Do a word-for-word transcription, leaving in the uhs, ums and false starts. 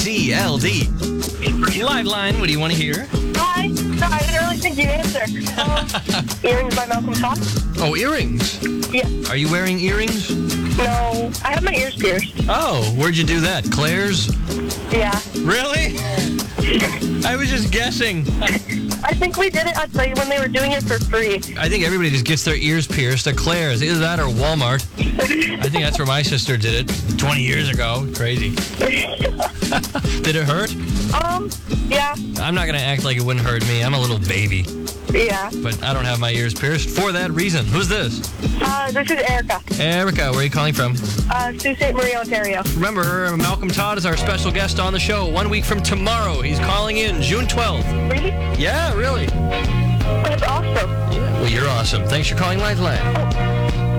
D L D. Live line, what do you want to hear? Hi. No, I didn't really think you'd answer. Um, earrings by Malcolm Todd. Oh, earrings. Yeah. Are you wearing earrings? No, I have my ears pierced. Oh, where'd you do that? Claire's? Yeah. Really? I was just guessing. I think we did it at like when they were doing it for free. I think everybody just gets their ears pierced at Claire's. Either that or Walmart. I think that's where my sister did it twenty years ago. Crazy. Did it hurt? Um, yeah. I'm not going to act like it wouldn't hurt me. I'm a little baby. Yeah. But I don't have my ears pierced for that reason. Who's this? Uh, this is Erica. Erica, where are you calling from? Uh, Sault Ste. Marie, Ontario. Remember, Malcolm Todd is our special guest on the show one week from tomorrow. He's calling in June twelfth. Really? Yeah, really. That's awesome. Yeah. Well, you're awesome. Thanks for calling Lifeline. Oh.